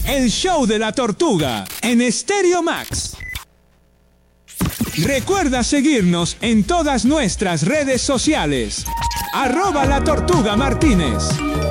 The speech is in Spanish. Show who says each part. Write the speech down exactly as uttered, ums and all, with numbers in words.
Speaker 1: El show de la tortuga en Stereo Max. Recuerda seguirnos en todas nuestras redes sociales. Arroba la Tortuga Martínez.